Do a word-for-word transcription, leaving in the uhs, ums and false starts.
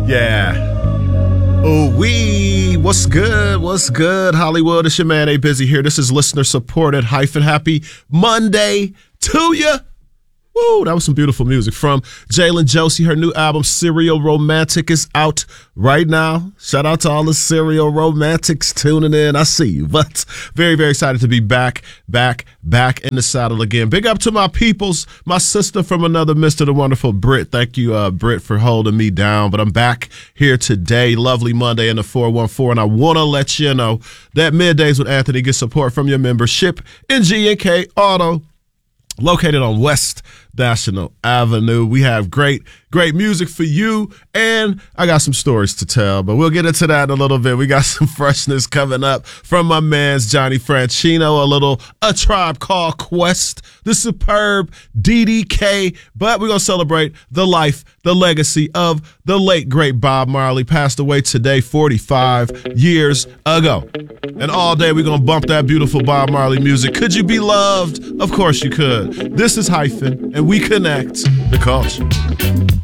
Yeah. Oh, we. What's good? What's good, Hollywood? It's your man, A Busy here. This is listener supported hyphen happy Monday to you. Woo, that was some beautiful music from Jalen Josie. Her new album, Serial Romantic, is out right now. Shout out to all the Serial Romantics tuning in. I see you. But very, very excited to be back, back, back in the saddle again. Big up to my peoples, my sister from another Mister the Wonderful Britt. Thank you, uh, Britt, for holding me down. But I'm back here today. Lovely Monday in the four one four. And I want to let you know that Middays with Anthony gets support from your membership in G and K Auto, located on West National Avenue. We have great, great music for you, and I got some stories to tell, but we'll get into that in a little bit. We got some freshness coming up from my man's Johnny Franchino, a little A Tribe Called Quest, the superb D D K, but we're going to celebrate the life, the legacy of the late, great Bob Marley, passed away today, forty-five years ago. And all day we're going to bump that beautiful Bob Marley music. Could you be loved? Of course you could. This is Hyphen, and we connect the culture.